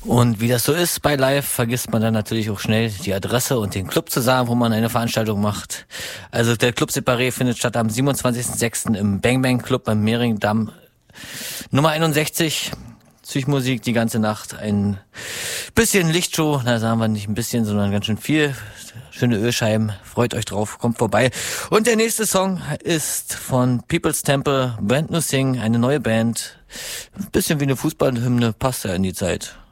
Und wie das so ist bei Live, vergisst man dann natürlich auch schnell die Adresse und den Club zu sagen, wo man eine Veranstaltung macht. Also der Club Separé findet statt am 27.06. im Bang Bang Club beim Mehringdamm Nummer 61. Psychmusik die ganze Nacht, ein bisschen Lichtshow, na sagen wir nicht ein bisschen, sondern ganz schön viel. Schöne Ölscheiben, freut euch drauf, kommt vorbei. Und der nächste Song ist von People's Temple, Brand New Thing, eine neue Band. Ein bisschen wie eine Fußballhymne, passt ja in die Zeit.